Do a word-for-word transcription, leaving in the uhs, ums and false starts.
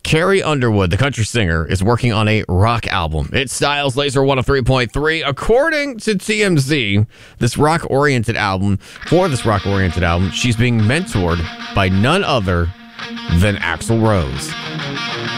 Carrie Underwood, the country singer, is working on a rock album. It styles Laser one oh three point three. According to T M Z, this rock-oriented album, for this rock-oriented album, she's being mentored by none other than Axl Rose.